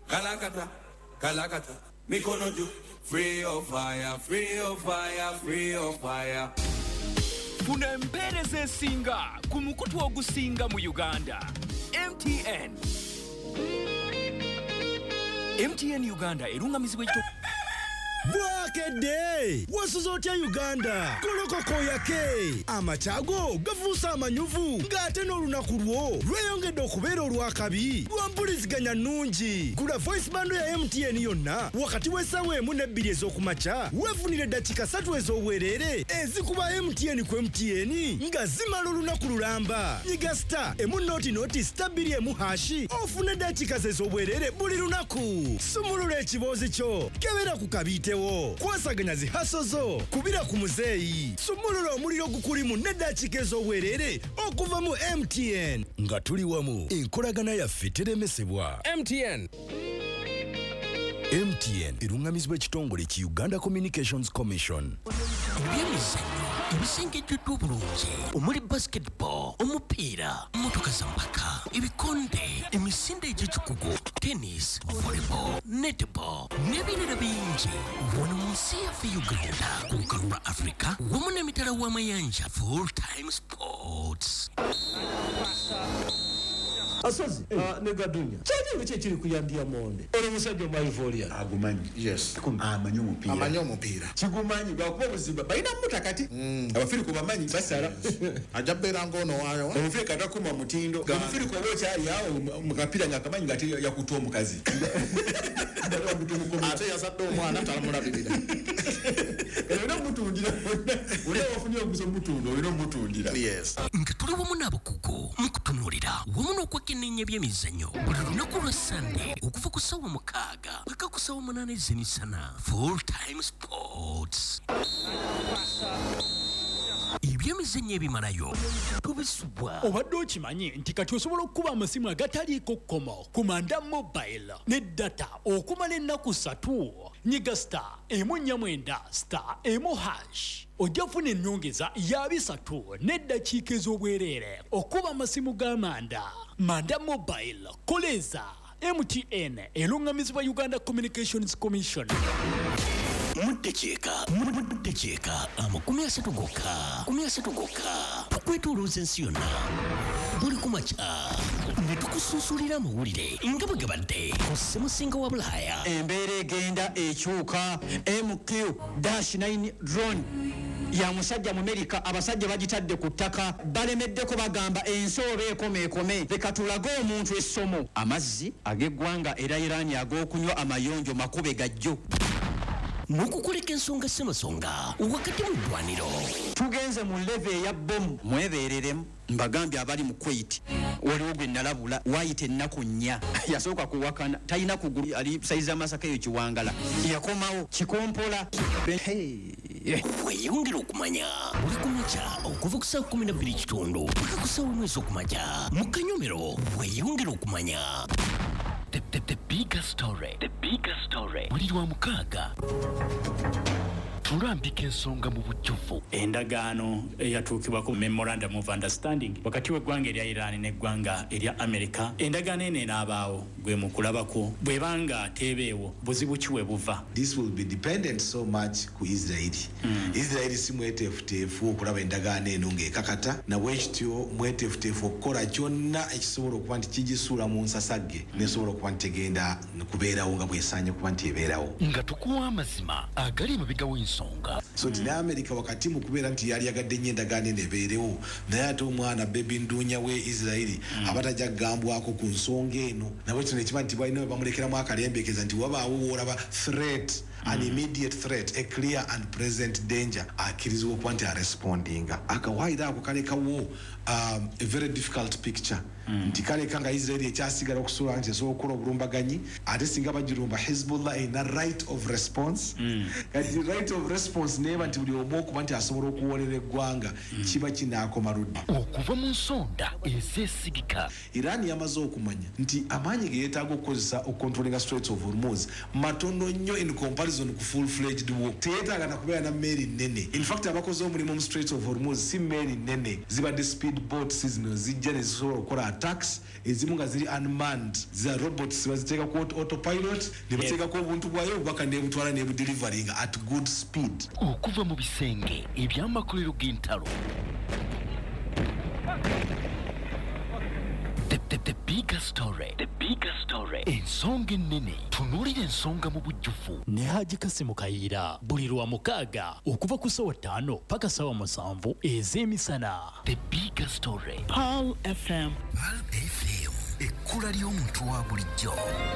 Kalakata, kalakata, mikono juu. Free of fire, free of fire, free of fire. Funa empereze singa kumukutu ogusinga mu Uganda. MTN Uganda erungamizibwa ekyo. Bwakede wasuzotya Uganda kolokoko yake amachago gafuusa amanyuvu ng'ate n'olunaku lwo lweyongedde okubeera olwakabi lwampuliziganya nnungi. Gula voice bando ya MTN yonna wakati w'essaawa emu n'ebbiri ez'okumakya weefunire dakika 3 ez'obwereere ezikuba MTN ku MTN nga zimala olunaku lulamba. Nyiga star emu noti star 2 hashi ofune dakika ez'obwereere buli lunaku. Sumulula ekiboozi kyo kebera ku kabitewo kwasaganya zihasozo kubira ku muzeeyi. Sumulula omuliro gukulimu n'eddakiika ez'obwereere okuva mu MTN nga tuli wamu enkolagana yaffe teremesebwa. MTN erungamizibwa ekitongole ki Uganda Communications Commission. Ebisengejjuddwa obulungi omuli basketball, omupiira, motoka za mpaka, ebikonde, emisinde egy'ekikugu, tennis, volleyball, netball n'ebirala bingi wano mu nsi yaffe Uganda ku lukalu lwa Africa wamu n'emitala w'amayanja Full Time Sports. Asozi negadunya kyali biki kiri kuyandia monde ole musajja mu Ivoria agumanyi yes amanyo mupira kigumanyi gwakuba buzimba baina mutakati abafiri ko bamanyi basala ajabera ngono wayo omufiri katakuma mutindo omufiri ko bocha yawo mukapira nyakamanyi ngati yakutoa omukazi ate yasadde omwana talamulabirira era mutundira ule wafunye okuzo mutundo era mutundira yes nkatuli wamu n'abakugu mukutunulira wamu n'okwekenneenya by'emizannyo buli lunaku lwa Sunday okuva ku ssaawa 6 paka ku ssaawa 8 ez'emisana. Full Time Sports. Ebyemizannyo ebimalayo tubisubwa. Obadde okimanyi nti kati osobola okukuba amasimu agataliiko kkomo ku Manda Mobile ne data okumala ennaku 3. Nyiga star emu 9 star emu hash ojja kufuna ennyongeza ya 3 n'eddakiika ez'obwereere okuba amasimu ga Manda Mobile. Koleza MTN erungamizibwa Uganda Communications Commission. Mutecheeka amakumi asatu gokka tukwetolooza ensi yonna buli kumakya ne tukusunsulira amawulire nga bwe gabadde ku ssemusinga wa Bulaaya. Embeera egenda ekyuka. MQ-9 drone ya musajja mu Amerika abasajja bagitadde ku ttaka balemeddeko bagamba ensooba ekomeekome leka tulage omuntu essomo. Amazzi ag'eggwanga era Iran ag'okunywa amayonjo makube gajjo n'okukoleka ensonga ssemasonga wakati mu ddwaniro. Tugenze mu leve eya bomu mwebeereremu. Mbagambye abali mu Kuwait waliwo gwe nalabula wayita ennaku 4 yasooka kuwakana talina kugulu ali saiza Masaka eyo kiwangala yakomawo kikompola. Weeyongera okumanya buli kumakya okuva ku ssaawa 12 paka ku ssaawa 1 ez'okumakya mu Kanyomero. Weeyongera okumanya the bigger story buli lwa 6 tulambika ensonga mu bujjuvu. Endagaano eyatuukibwako memorandum of understanding wakati w'eggwanga erya Iran n'eggwanga erya America. Endagaano eno enaabaawo gwe mu kulabako bwebanga teebeewo buzibu ki we buva. This will be dependent so much ku Israeli. Israeli si mweteefuteefu okulaba endagaano eno ng'ekakata na bwekityo mweteefuteefu okukola kyonna ekisobola okuba nti kigisuula mu nsasagge nesobola okuba nti tegenda kubeerawo nga bwesaanye okuba nti ebeerawo nga tukuwa amazima agali emabega w'ensonga. So tina America wakati mu kubeera nti yali yagadde nnyo endagaano eno ebeerewo naye ate omwana bebi nduunya we Israeli abatajja kugambwako ku nsonga eno nabwe kino ekiba nti balina we bamulekeramu akalembekeza nti wabaawo woolaba threat an immediate threat, a clear and present danger akkirizibwa okuba nti arespondinga. Akawaayiro ako kalekawo a very difficult picture nti kaleka nga Israeli ekyasigala okusobola nti esobola okukola obulumbaganyi ate singa bagirumba Hezbollah erina right of response kati right of response neeba nti buli omu okuba nti asobola okuwolera eggwanga kiba kinaakoma ludda okuva mu nsonda ezeesigika. Iran yamaze okumanya nti amaanyi ge yeetaaga okukozesa okukontrolinga Straits of Hormuz matono nnyo in comparison ku full-fledged war. Teyeetaaga na kubeera na mmeeri nnene. In fact abakoze omulimu mu Straits of Hormuz si mmeeri nnene zibadde speed boats zino zijja ne zisobola okukola taxi ezimu nga ziri unmanned za robots baziteeka ku autopilot ne bateekako obuntu bwayo obubaka nebutwala nebudelivaringa at good speed okuva mu bisenge ebyamakolero g'entalo. The bigger story. Ensonga ennene tunuulira ensonga mu bujjuvu. Ne Haji Kasimu Kayiira buli lwa mukaaga okuva ku ssaawa 5 paka ssaawa 7 ez'emisana. The bigger story. Pearl FM. Ekkula ly'omuntu wa bulijjo.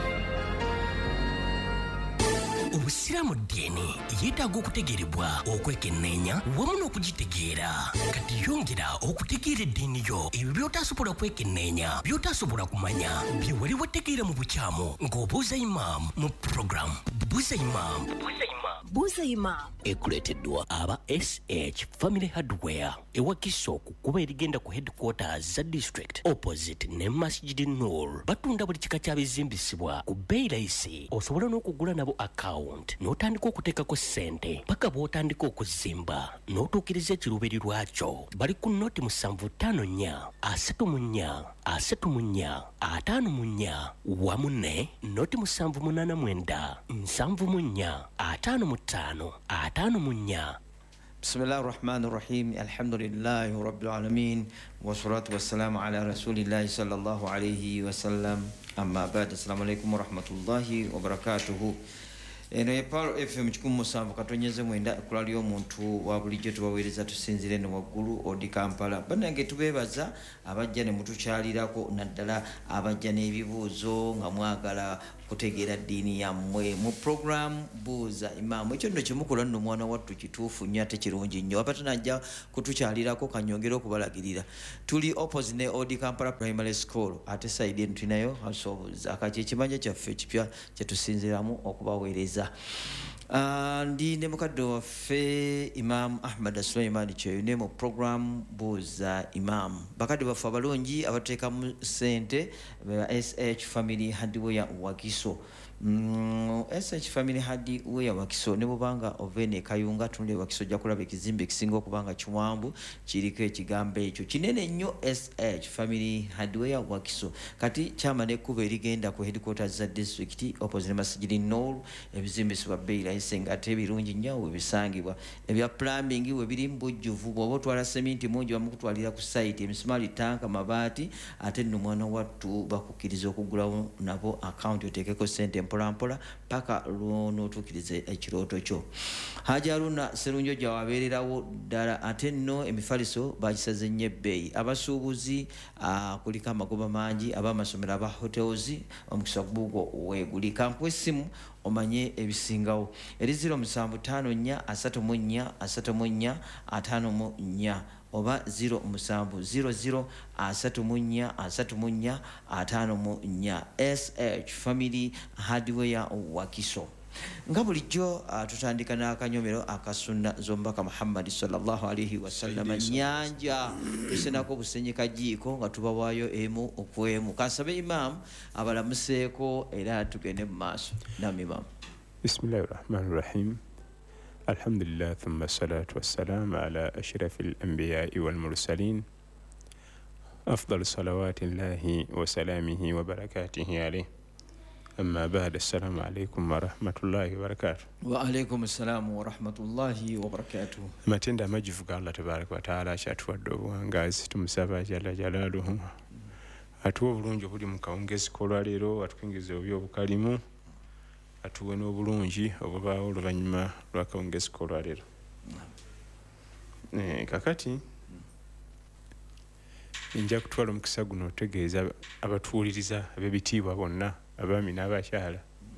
Obusiraamu ddiini yeetaaga okutegeerebwa okwekenneenya wamu n'okugitegeera. Kati yongera okutegeera eddiini yo ebyo by'otaasobola kwekenneenya by'otaasobola kumanya bye wali wategeera mu bukyamu ng'obuuza imaamu mu puroguramu Buuza Imam ekuleeteddwa aba SH Family Hardware ewakiso ku kuba erigenda ku headquarters za district opposite ne Masjid Noor. Batunda buli kika kyabizimbisibwa ku bbeeyi layisi. Osobola n'okugula nabo account n'otandika okuteekako ssente paka bw'otandika okuzimba n'otuukiriza ekiruubiri lwakyo. Bali ku noti 754 34 34 54 wamu ne noti 789 74 55 54. بسم الله الرحمن الرحيم الحمد لله رب العالمين والصلاة والسلام على رسول الله صلى الله عليه وسلم أما بعد السلام عليكم ورحمة الله وبركاته. eno ye Pearl FM 107 katonyeze mwenda ekula ly'omuntu wa bulijjo tubaweereza tusinzire ne waggulu odi Kampala. Bannange tubeebaza abajja ne mutukyalirako naddala abajja n'ebibuuzo nga mwagala kutegeera ddiini yammwe mu program Buuza Imam. Ekyo nno kimukola nno mwana wattu kituufu nnyo ate kirungi nnyo. Abatanajja kutukyalirako kanyongera okubalagirira. Tuli opposite ne odi Kampala Primary School ate side eno tulinayo House of Zakati ekibanja kyaffe ekipya kye tusinziramu okubaweereza. Ndi ne mukadde waffe Imam Ahmad Sulaiman Kyeyune mu program Buuza Imam. Bakadde baffe abalungi abateekamu ssente SH Family Hardware Wakiso. SH Family Hardware Wakiso ne bubanga ovene kayunga tunde Wakiso jja kulaba ekizimbe ekisinga okubanga kiwambu kiriko ekigambo ekyo kinene nnyo SH Family Hardware Wakiso. Kati kyama nekkuba erigenda ku headquarters za district opposite Masjid Noor ebizimbisibwa bbeeyi layisi ng'ate ebirungi nnyo webisangibwa. Ebya plumbing webiri mbujjuvu bw'oba otwala seminti mungi bamukutwalira ku site emisumaali tanka mabaati ate nno mwana wattu bakukkiriza okugulawo nabo account oteekeko ssente mpolampola paka lw'onootuukirize ekirooto kyo. Haji Haruna Sserunjo gyawabeererawo ddala ate nno emifaliso bagisaze nnyo ebbeeyi. Abasuubuzi kuliko amagoba mangi ab'amasomero aba hotels omukisa guugwo weegulika. Nkuwa essimu omanye ebisingawo eri 0734 oba 070034 SH Family Hardware Wakiso. Nga bulijjo tutandika n'akanyomero akasunna z'omubaka Muhammad sallallahu alaihi wasallam nyanja tusenako busenyeka jiiko nga tubawaayo emu okwemu. Kasabe Imam abalamuseeko era tugende mu maaso. Naam Imam. Bismillahir Rahmanir Rahim. Alhamdulillah thumma salatu wassalam ala ashrafil anbiya'i wal mursalin. Afdal salawatillahi wa salamihi wa barakatihi alayhi. أما بعد السلام عليكم ورحمة الله وبركاته. وعليكم السلام ورحمة الله وبركاته. matenda majivuga Allah tabaraka wa taala kyatuwadde obuwangazi tumusaba jalla jalaaluhu atuwa obulungi obuli mu kawungezi k'olwaleero atukwingiza obubi obukalimu atuwe n'obulungi obubaawo oluvannyuma lw'akawungezi k'olwaleero. Kakati nja kutwala omukisa guno otegeeza abatuwuliriza ab'ebitiibwa bonna abaami n'abakyala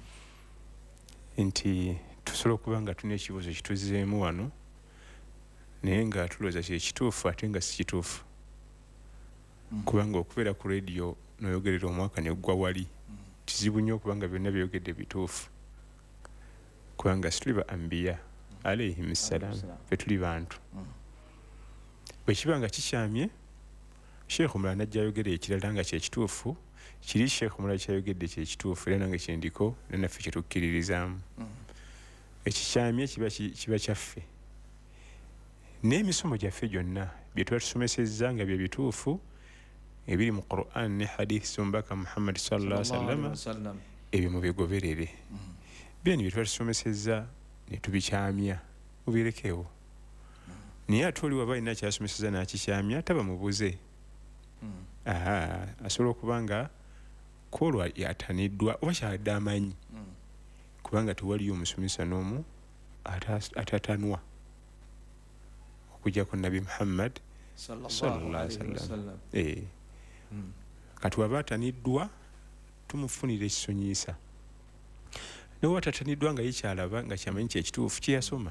nti tusobola okuba nga tulina ekibuuzo kituzzeemu wano naye nga tulowooza kyekituufu ate nga si kituufu kubanga okubeera ku rediyo n'oyogerera omwaka ne ggwa wali kizibu nnyo okubanga byonna byogedde bituufu kubanga situli ba ambiya alayhim ssalaam fe tuli bantu bwe kiba nga kikyamye sheekhu mulala najja ayogera ekirala nga kyekituufu kiri sheekhu mulala kyayogedde kyekituufu era nange kyendiko nenaffe kyetukkiririzaamu ekikyamye kiba kyaffe n'emisomo gyaffe gyonna bye tuba tusomesezza nga bye bituufu ebiri mu Quran ne hadith zombaka Muhammad sallallahu alaihi wasallam ebyo mubigoberere bye ni bitusomeseza ne tubikyamya mubirekewo niye atoli wabayi na kyasomeseza na kikyamya taba mubuze asobola okubanga kolwa yataniddwa oba kyadamanyi kubanga tewaliyo omusomesa n'omu atatanwa okujjako Nabi Muhammad sallallahu alaihi wasallam kati waba ataniddwa tumufunira ekisonyisa nowa tataniddwa nga yekyalaba nga kyamanyi kyekituufu kyeyasoma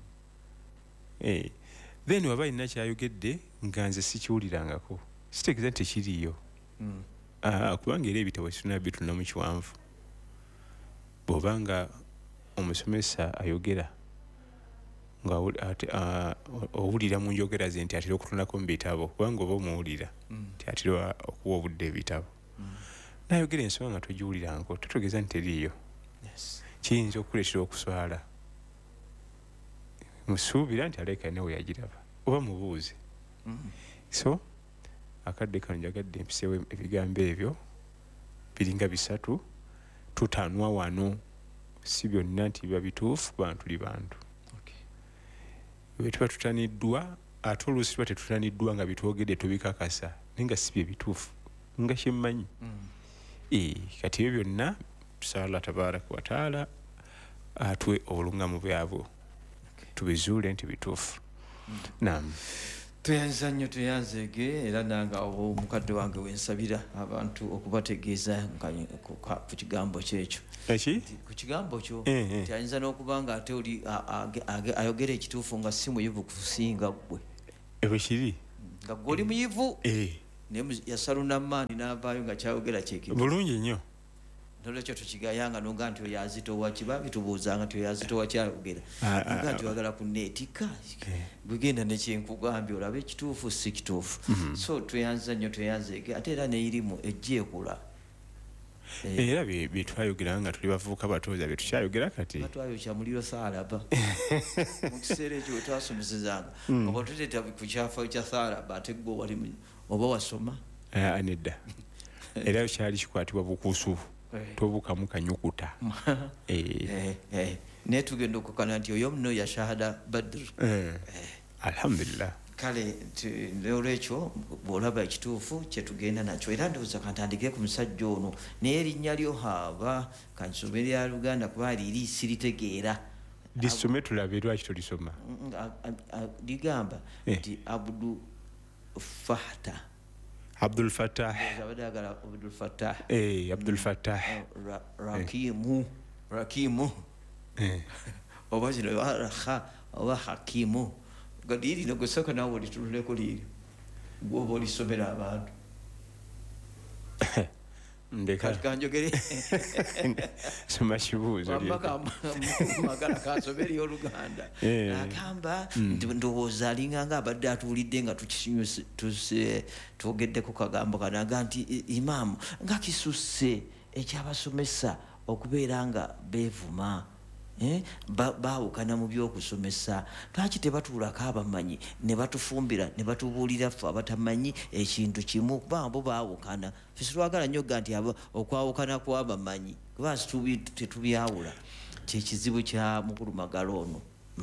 then waba alina kyayogedde nga nze sikiwulirangako sitegeeza nti tekiriyo kubanga era ebitabo tuna bitunda mu kiwanvu bw'obanga omusomesa ayogera nga owulira mu njogera ze nti atera okutundako mu bitabo kubanga oba omuwulira nti atera okuwa obudde ebitabo nayogera ensonga nga togiwulirangako totegeeza nti teriyo kiyinza okukuleetera okuswala musuubira nti aleka nawe yagiraba oba mubuuze so akadde kano njagadde empisewo ebigambo ebyo biringa 3 tutanwa wano si byonna nti biba bituufu kuba tuli bantu bwe tuba tutaniddwa ate oluusi tuba tetutaniddwa nga bitwogedde tubikakasa naye nga si bye bituufu nga kyemmanyi kati ebyo byonna Allah tabaraka wa taala atwe obulungamu bwabwo tubizuule nti bituufu naam tuyanza nnyo tuyanzege era nanga omukadde wange wensabira abantu okubategeeza ku kigambo kyekyo ku kigambo kyo tyayinza n'okuba nga ate oli ayogera ekituufu nga si muyivu kusinga ggwe ebyo kiri nga ggwe oli muyivu naye yasaluna maani n'avaayo nga kyayogera kyekiro bulungi nnyo nolwekyo tukigayanga noga nti oyo azitowa kiba bitubuuzanga nti oyo azitowa kyayogera nga nti oyagala kuneetika bwegenda nekyenkugambye olabe ekituufu si kituufu so tweyanza nnyo tweyanzeege ate era neirimu ejjeekula era byetwayogera nga tuli bavubuka batooza byetukyayogera kati twayokya muliro saalaba mu kiseera ekyo wetwasomesezanga oba tuteeta ku kyafayo kya saalaba ate gwe wali oba wasoma nedda era kyali kikwatibwa bukusu tobukamu kanyukuta naye tugenda okukana nti oyo muno ya shahada badr alhamdulillah kale olwekyo bw'olaba ekituufu kyetugenda nakyo era ndowooza kantandike ku musajja ono naye erinnya lyo haaba kansome lya Luganda kuba liri siritegeera lisome tulabe lwaki tolisoma ligamba nti Abdul Fattah Abdul Fattah Rakimu oba kino Raha oba Hakimu gadiri no gusaka nawo lituleko liri gwobo lisomera abantu ndeka kanjogere soma kibuuzo magala kasomeri Oluganda akamba ndowooza alinganga abadde atuulidde nga twogedde ku kagambo kanaga nti imaamu nga kisusse ekyabasomesa okubeera nga beevuma baawukana mu byokusomesa lwaki tebatuulako abamanyi ne batufumbira ne batubuulira ffe abatamanyi ekintu kimu kuba bo baawukana ffe silwagala nnyo ga nti okwawukana kw'abamanyi kuba tetubyawula kyekizibu kya mukulu magalo ono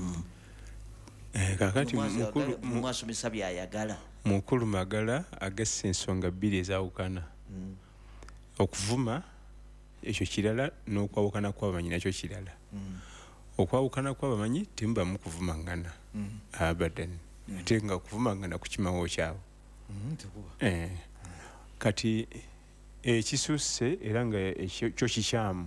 kakati mwasomesa byayagala mukulu magala agassa ensonga 2 ezaawukana okuvuma ekyo kirala n'okwawukana kw'abamanyi nakyo kirala okwawukana kw'abamanyi temubamu kuvumangana abadan ate nga kuvumangana ku kimawo kyabo kati ekisusse era nga ekyo kikyamu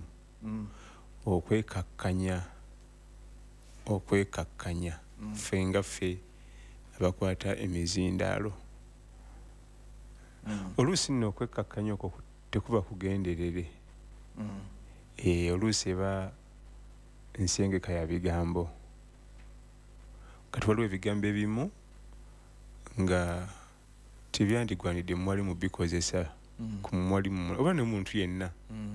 okwekakkanya ffe nga ffe abakwata emizindaalo oluusi nno okwekakkanya okwo tekuba kugenderere oluusi eba ensengeka ya bigambo kati waliwo ebigambo ebimu nga tebyandigwanidde mwalimu bikozesa ku mwalimu oba n'omuntu yenna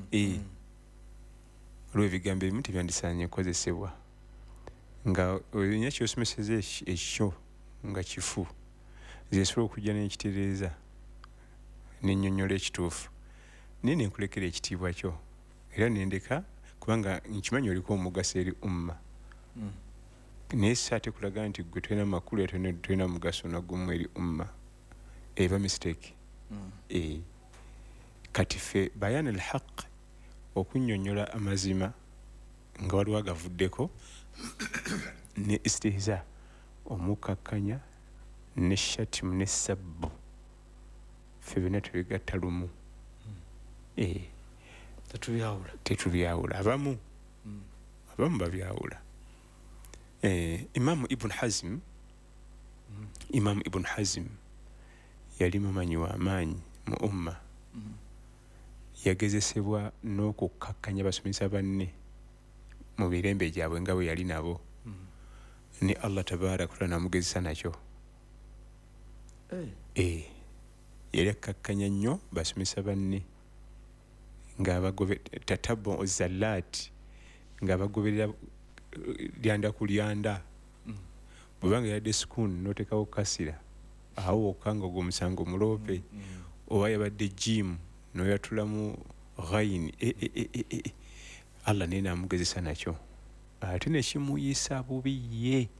waliwo ebigambo ebimu tebyandisaanye kukozesebwa nga olina kyosomeseza ekyo nga kifu zesobola okujja n'ekitereeza nennyonnyola ekituufu naye nenkulekera ekitiibwa kyo era nendeka kubanga nkimanyi oliko omugaso eri umma naye ate kulaga nti gwe tolina makulu tolina mugaso nagumu eri umma eba mistake kati ffe bayan al haq okunnyonnyola amazima nga waliwo agavuddeko ne istihza omukakkanya ne shatimu ne sabbu ffe byonna tubigatta lumu tetubyawula abamu babyawula imamu ibn hazm yali mumanyi w'amaanyi mu umma yagezesebwa n'okukkakkanya basomesa banne mu birembe gyabwe nga bwe yali nabo ne Allah tabaraka wataala namugezesa nakyo yali akkakkanya nnyo basomesa banne tatabu zallaati ng'abagoberera lyanda ku lyanda bwebanga yadde sukuuni n'otekawo kasira awo wokka nga ogwo omusango muloope oba yabadde jimu n'oyatulamu ghayini Allah naye namugezesa nakyo ate nekimuyisa bubi ye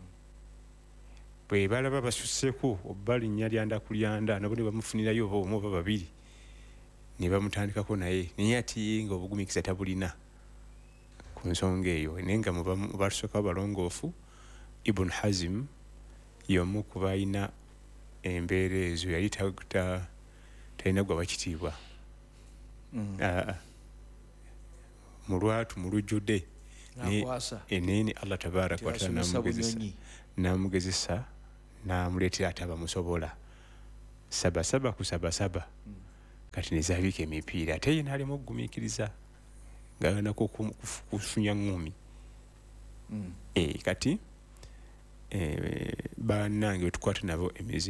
bwe balaba basusseko obba linnya lyanda ku lyanda nabo ne bamufunirayo oba omu oba babiri ne bamutandikako naye naye ati nga obugumikiza tabulina ku nsonga eyo naye nga mubatusooka balongoofu ibn hazim y'omu ku balina embeera ezo yali talina gwe bakitiibwa mu lwatu mu lujjudde naye ne Allah tabaraka wataala namugezesa namuleetera ate abamusobola sabasaba ku sabasaba kati nezabiika emipiira ate ye naalema okugumiikiriza ng'aganako kufunya ŋŋumi kati bannange betukwata nabo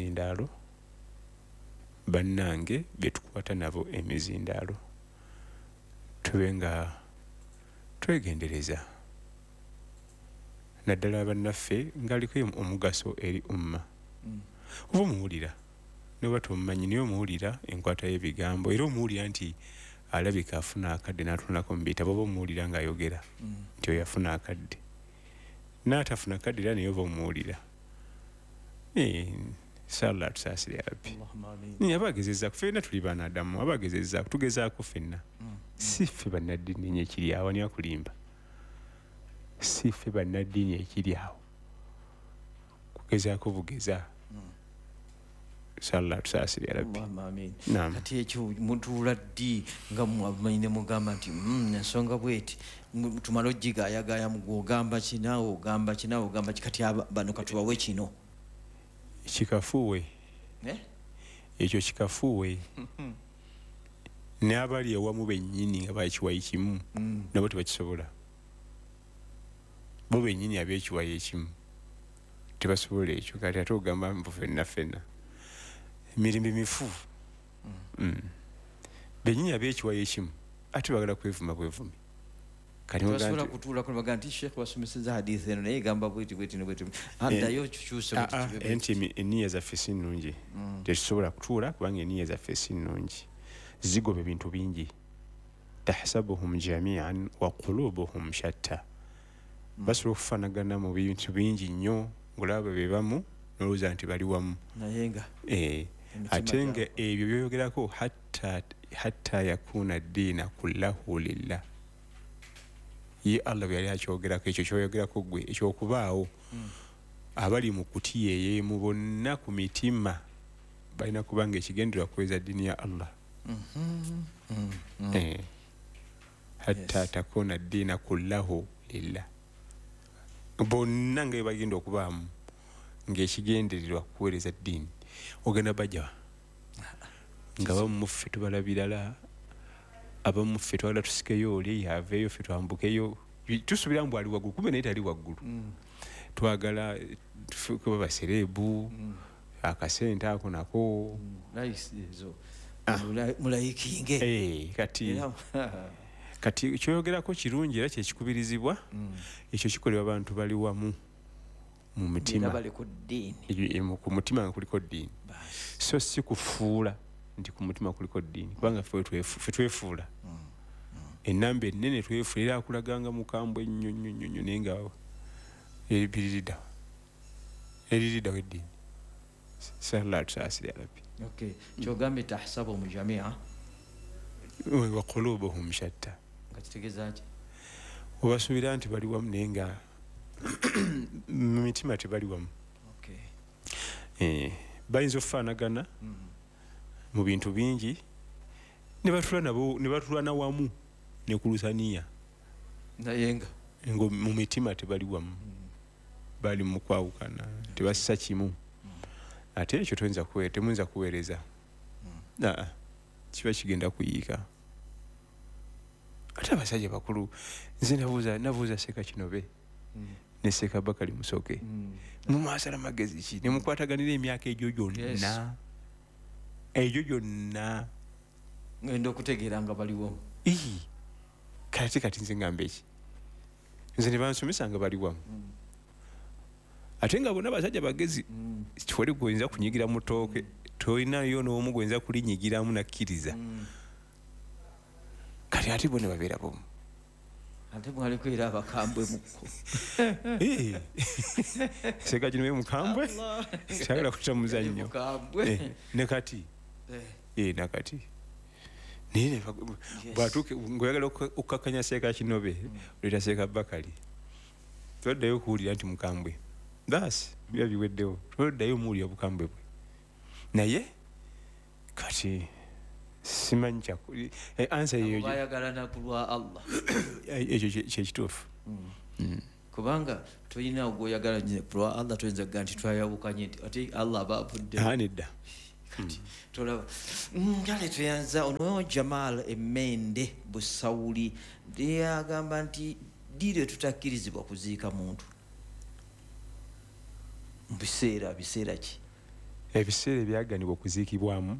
emizindaalo tube nga twegendereza naddala bannaffe ng'aliko omugaso eri umma oba omuwulira noba tomumanyi naye omuwulira enkwata y'ebigambo era omuwulira nti alabika afuna akadde n'atunulako mu bitabo oba omuwulira ng'ayogera nti oyo afuna akadde n'atafuna akadde era naye oba omuwulira inshallah tusaasire rabbi abagezezza ffenna tuli banadamu abagezezza tugezaako ffenna si ffe bannaddiini ekiri awo ani akulimba si ffe bannaddiini ekiri awo kugezaako bugeza inshallah tusaasire rabbi kati ekyo mutuula ddi nga mwamanyi ne mugamba nti ensonga bweti tumala ogigayagaya ogamba kinaawe ogamba kati bano katubawe kino kikafuuwe ekyo kikafuuwe n'abali ewamu bennyini nga bakiwayi kimu nabo tebakisobola bo bennyini ab'ekiwayi ekimu tebasobola ekyo kati ate ogamba mbu ffenna emirembe mifu bennyini ab'ekiwayi ekimu ate bagala kwevuma bwevumi basobola kutuulako nebaga nti sheekh basomeseza hadithi eno naye egamba bweti addayo kyukyuse nti enniya zaffe si nnungi tetusobola kutuula kubanga enniya zaffe si nnungi zigoba ebintu bingi tahsabuhum jamian wa qulubuhum shatta basobola okufaanagana mu bintu bingi nnyo ng'olaba be bamu nolowooza nti bali wamu ate nga ebyo byoyogerako hatta yakuna ddiina kullahu lillah ye Allah bwe yali akyogerako ekyo kyoyogerako gwe ekyokubaawo abali mu kutiya eyeemu bonna ku mitima balina kubanga ekigenderwa kuweza ddiini ya Allah hatta takuna ddiina kullahu lillah bonna nga bwe bagenda okubaamu ng'ekigendererwa kuweereza ddiini ogenda bajja nga bamuffe tubalabirala abamu ffe twagala tusikeyo oli yaveeyo ffe twambukeyo tusubira mbu ali waggulu kumbe naye tali waggulu twagala kuba basereebu akasente ako nako mulayikinge kati kyoyogerako kirungi era kyekikubirizibwa ekyo kikolebwa abantu bali wamu mu mutima ku mutima nga kuliko ddiini so si kufuula nti ku mutima kuliko ddiini kubanga ffe twefuula ennamba ennene twefuula era akulaganga mukambwe ennyo naye nga eririddawo eddiini sallallahu tusaasire alabi kyogambye tahsabuhum jamia wa qulubuhum shatta nga kitegeeza ki obasuubira nti bali wamu naye nga mu mitima tebali wamu bayinza okufaanagana mu bintu bingi ne batulana wamu ne ku lusaniya naye nga mu mitima tebali wamu bali mu kwawukana tebassa kimu ate ekyo temuyinza kuweereza kiba kigenda kuyiika ate abasajja bakulu nze nabuuza Seeka Kinobe ne Seeka Bakali Musoke mu maasala magezi ki ne mukwataganira emyaka egyo gyonna ngenda okutegeera nga baliwo kati nze ngamba eki nze ne bansomesa nga bali wamu ate nga bonna basajja bagezi kiwali gweoyinza kunyigira mu ttooke tolinayo n'omu gweoyinza kulinyigiramu nakkiriza kati ate bonna babeera bomu ate mwaliko era abakambwe mukko Seeka Kinobe mukambwe kyagala kutta muzannyo nakati nakati naye bwatuuke ng'oyagala okukakkanya Seeka Kinobe oleeta Seeka Bakali toddayo okuwulira nti mukambwe basi biba biweddewo toddayo omuwulira obukambwe bwe naye kati simanyi ansa bayagalana ku lwa Allah ekyo kyekituufu kubanga tolina ogwoyagala ku lwa Allah toyinza kugaa nti twayawukanye nti ate Allah aba avudde nedda tolaba njale tuyanza ono Jamal Emmende Busawuli yagamba nti ddiire tutakkirizibwa kuziika muntu mu biseera ki ebiseera ebyaganibwa okuziikibwamu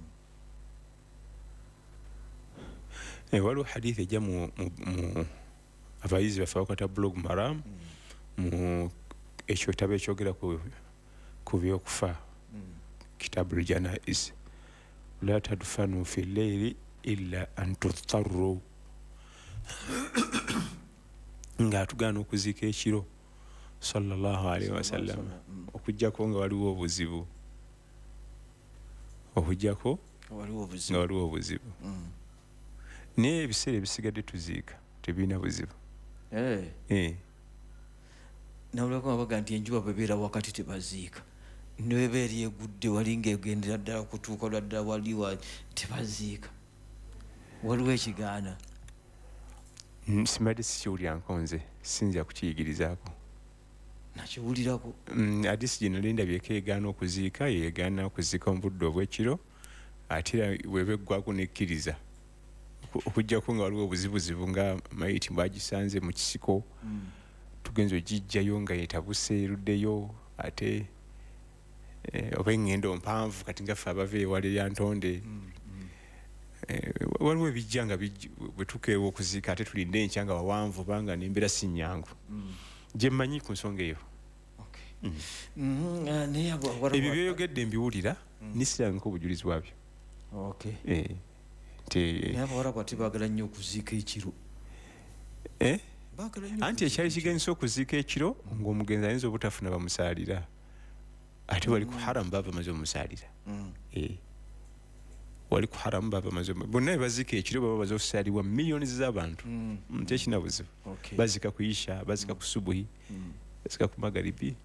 waliwo hadisi ejja mu abayizi baffe bakata blog maram mu ekyotabo ekyogera ku byokufa kitabu ljanais la tadfanu fi lleili illa an tutarru nga atugaana okuziika ekiro sallallahu alaihi wasallam okujjako nga waliwo obuzibu nga waliwo obuzibu naye ebiseera ebisigadde tuziika tebirina buzibu nawulako abaga nti enjuba bwebeera wakati tebaziika neba eri egudde walinga egendera ddala kutuuka lwaddala waliwa tebaziika waliwo ekigaana simadde sikiwulira nkonze sinzira kukiyigirizaako nakiwulirako adisi gino lindabyeko egaana okuziika yegaana okuziika mu budde obw'ekiro ate weba eggwako nekkiriza okujjako nga waliwo obuzibuzibu nga mayiti bwagisanze mu kisiko tugenza ogijjayo nga yetabuse eruddeyo ate oba eŋŋendo mpanvu kati ngaffe abava ewala erya ntonde waliwo ebijja nga bwetukeewa okuziika ate tulinde enkya nga wawanvu banga nembeera si nnyangu gye mmanyi ku nsonga eyo ebyo byeyogedde mbiwulira nisirangako obujulizi bwabyo nayeabawala tebagala nnyo okuziika ekiro anti ekyali kigenisa okuziika ekiro ng'omugenzi ayinza obutafuna bamusaalira ate wali ku haramu baba bamaze omusaalira wali ku haramu baba bamaze bonna bebaziika ekiro baba bamaze okusaalibwa miliyoni z'abantu tekina buzibu bazika ku isha bazika ku subuhi bazika ku magaribi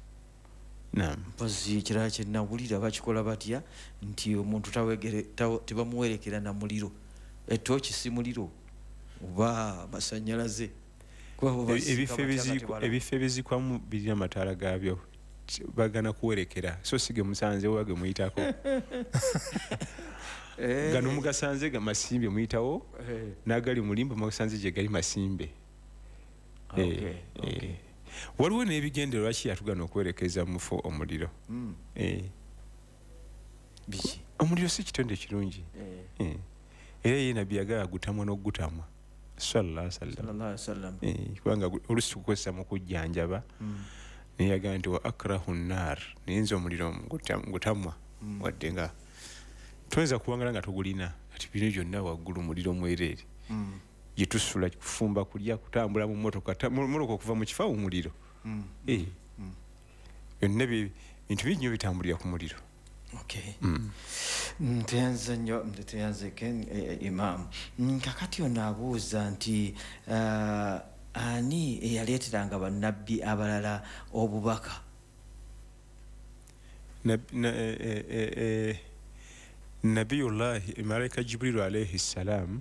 mpazi ekirala kyenawulira bakikola batya nti omuntu tebamuwerekera na muliro etooki si muliro oba masanyalaze ebifo ebizikwamu birina amataala gaabyo bagana kuwerekera so sige musanze oba gemuyitako gano mugasanze ga masimbe muyitawo nagali mulimba mugasanze gye gali masimbe waliwo n'ebigendererwa ki yatugana okuwerekeza mufo omuliro omuliro si kitonde kirungi era ye nabbi yagala gutamwa n'ogutamwa sallallahu alaihi wasallam kubanga olusi tukukozesa mu kujjanjaba naye yagamba nti wa akrahu nnar naye nze omuliro ngutamwa wadde nga tuyinza kuwangala nga tugulina ati bino byonna waggulu muliro mwereere gye tusula kufumba kulya kutambula mu mmotoka okuva mu kifa omuliro byonna bintu bingi nnyo bitambulira ku muliro. Nteyanze nnyo Imam. Kakati ono abuuza nti ani eyaleeteranga bannabbi abalala obubaka? Nabiyullahi malaika Jibrilu alayhi salam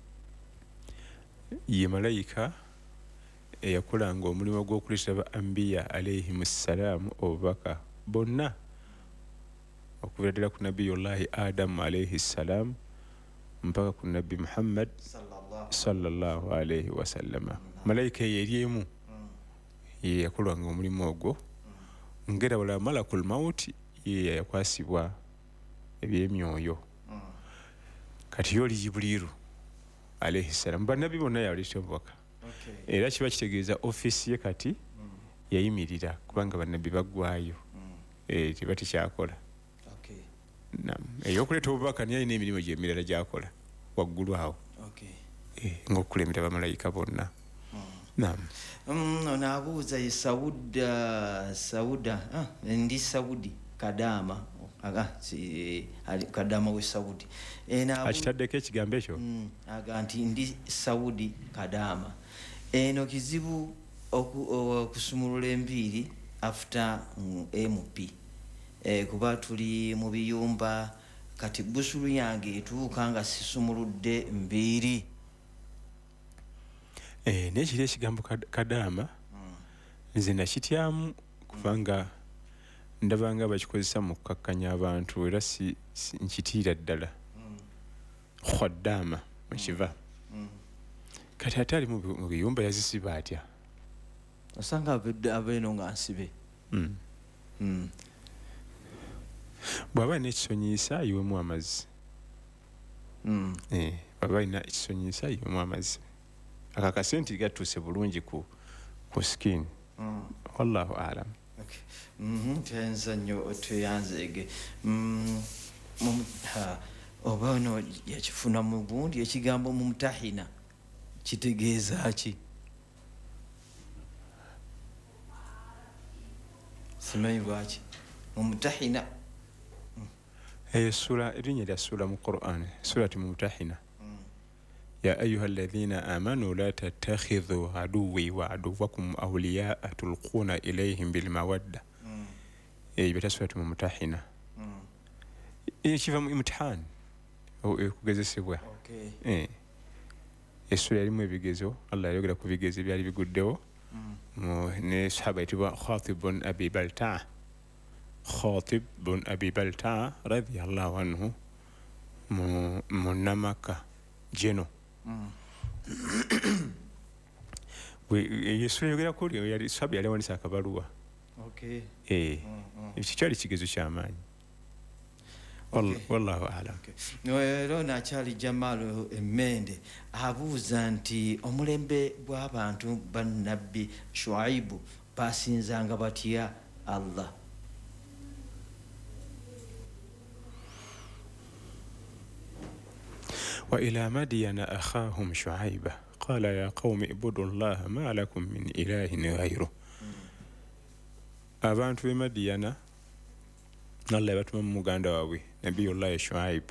ye malayika eyakolanga omulimu gw'okuleetera ba ambiya alayhimu salaamu obubaka bonna okuva ddala ku nabiyullahi adamu alayhi salam mpaka ku nabbi Muhammad sallallahu alayhi wasallama. Malayika eyo eri emu ye yakolanga omulimu ogwo ngera wala malakul mauti ye yakwasibwa ebyemyoyo. Kati yoli Jibrilu alayhi salam bannabbi bonna yaleetera obubaka era kiba kitegeeza ofiisi ye kati yayimirira kubanga bannabbi baggwayo teba tekyakola. Ey'okuleeta obubaka niyo alina emirimu gy'emirala gy'akola waggulu awo ng'okulemera bamalayika bonna. Ono abuuza ye Sauda ndi Saudi Kadama Kadama we Saudi akitaddeko ekigambo ekyo aga nti ndi Saudi Kadama. Eno kizibu okusumulula embiiri after MP kuba tuli mu biyumba kati busulu yange etuuka nga sisumuludde mbiiri. Nekiri ekigambo Kadama nze nakityamu kubanga ndabanga bakikozesa mu kukakkanya abantu era nkitiira ddala Khadama mukiva kati ate ali mu biyumba yazisiba atya osanga abeeno nga nsibe bw'aba n'ekisonyiisa ayiwemu amazzi bw'aba alina ekisonyiisa ayiwemu amazzi akakase nti gatuuse bulungi ku skin. Wallahu alam. Tuyanza nnyo tuyanzeege oba ono yakifuna mu gundi ekigambo mumtahina kitegeeza ki? simanyi lwaki mumtahina sura erinnya lya sura mu Qur'an surati mumtahina يا أيها الذين آمنوا لا تتخذوا عدوي وعدوكم أولياء تلقون إليهم بالمودة. بتسوية ممتحنة كيف امتحان أو كجزء السورة اللي بيجزو الله يقول لك بيجزي بيالي بيقدو نسحب يتبع خاطب بن أبي بلتع رضي الله عنه منمك جنو Yesu yogera ko yali sabi yali wanisa akabaluwa. Kikyali kigezo ky'amaanyi. Wallahu a'lam. Noero nakyali Jamal Emmende abuuza nti omulembe bw'abantu bannabbi Shuaibu basinzanga batya Allah? وإلى مدين أخاهم شعيبة قال يا قوم اعبدوا الله ما لكم من إله غيره. abantu b'e Madiyana Allah yabatuma mu muganda waabwe Nabiyullahi Shuaib.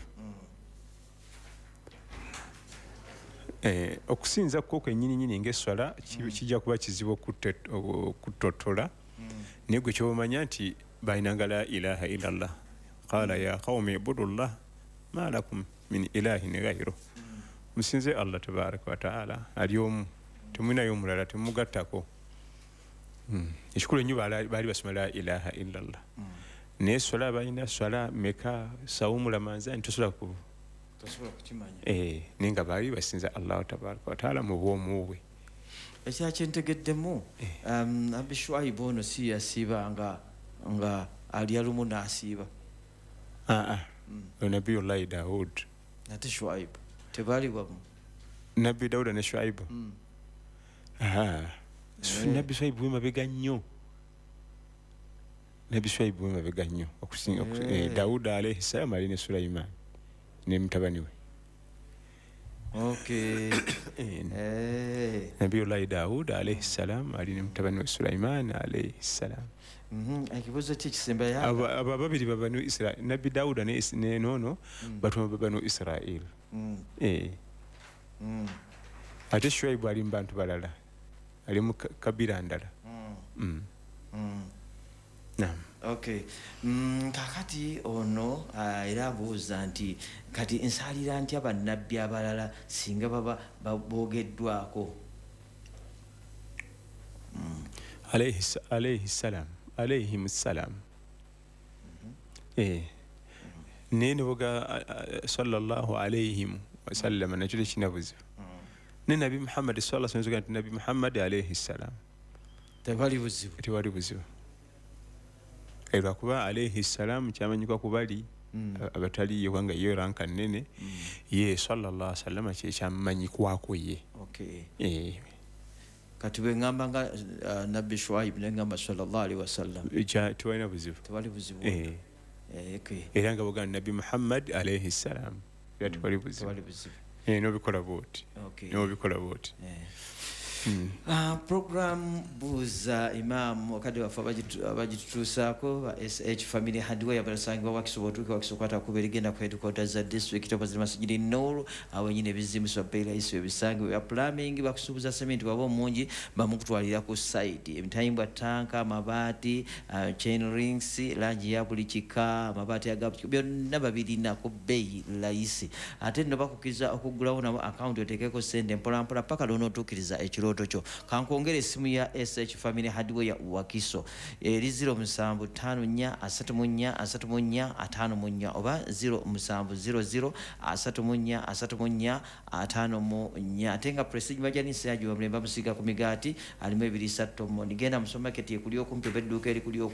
Okusinza kwo kwennyini ng'esswala kijja kuba kizibu okutotola naye gwe ky'omanya nti balinanga la ilaha illallah qala ya qawmi ibudullah ma lakum min ilahin ghayru. Musinze Allah tabaraka wa taala ali omu temulinayo omulala temugattako. Ekikulu ennyo baali basoma la ilaha illallah naye swala balina swala meka sawumu lamanzani tosobola kukimanya naye nga baali basinza Allah tabaraka wa taala mu bwomu bwe. Ekyakyentegeddemu Abi Shuaibu ono si yasiiba nga ali alumu n'asiiba. Nabiyullahi Daud ate Shuaibu tebaali wamu. Nabbi Dawuda ne Shuaibu Nabbi Shuaibu wemabega nnyo. Nabbi Shuaibu wemabega nnyo Dawuda alayhi salaam ali ne Sulaiman. ne mutabani we. Okay. Nabiyullahi Daud alayhi salam ali ne mutabani we Sulaiman alayhi salam. Ekibuuzo ki kisemba ya abo babiri babanu Israel. Nabbi Dauda ne nono batuma babanu Israel. Ate Shuaibu ali mu bantu balala ali mu kabira ndala. Naam. Okay. Kakati ono era abuuza nti kati nsalira ntya bannabbi abalala singa baba boogeddwako. Alayhi salam. Alayhim salam. Nene boga sallallahu alayhim wa sallam na chule chinabuzi. Ne Nabi Muhammad sallallahu alayhi wa sallam Nabi Muhammad alayhi salam. Tewali buzibu. Era kuba alayhi salam kyamanyika kubali abatali yewanga yo ranka nene ye sallallahu alayhi wa sallam kyamanyikwa ye. Okay. Kati bwe ngamba nga Nabbi Shuaib ne ngamba sallallahu alaihi wasallam tewali buzibu. Okay. Era nga boga Nabi Muhammad alayhi salam tewali buzibu. Nobikola bwoti. Okay. Nobikola bwoti. Program buuza Imam wakati wafa abagitutuusaako ba SH Family Hardware abalasangibwa wakisobotuuka wakisokwata kuba erigenda ku headquarters za district opposite Masjidi Noor awo nyine ebizimbisibwa beera iso ebisangibwa bya plumbing bakusuubuza cement waba omungi bamukutwalira ku site emitayimbwa tanka amabaati chain rings langi ya buli kika amabaati agabu byonna babirina ku bbeeyi layisi ate nno bakukiza okuggulawo nabo account oteekeko sente mpolampola paka lw'onootuukiriza ekirooto kyo kankongera esimu ya SH Family Hardware Wakiso eri 0754343454 oba 0700343454 ate nga Prestige Majanisi yajiwa Mlemba Musiga ku migaati alimu 2 Mondi genda mu supermarket ekuli okumpi oba edduuka eri kuli